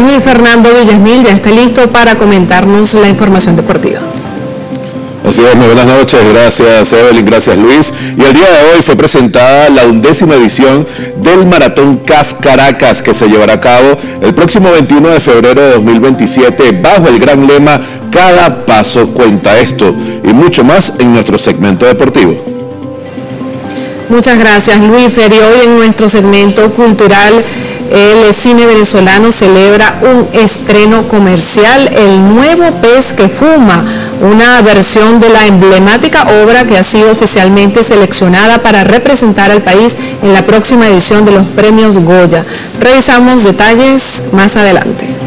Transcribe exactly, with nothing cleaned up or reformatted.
Luis Fernando Villasmil ya está listo para comentarnos la información deportiva. Así es, muy buenas noches, gracias Evelyn, gracias Luis. Y el día de hoy fue presentada la undécima edición del Maratón C A F Caracas, que se llevará a cabo el próximo veintiuno de febrero de dos mil veintisiete bajo el gran lema "Cada paso cuenta". Esto y mucho más en nuestro segmento deportivo. Muchas gracias, Luis Fer. Y hoy en nuestro segmento cultural, el cine venezolano celebra un estreno comercial, El nuevo pez que fuma, una versión de la emblemática obra que ha sido oficialmente seleccionada para representar al país en la próxima edición de los premios Goya. Revisamos detalles más adelante.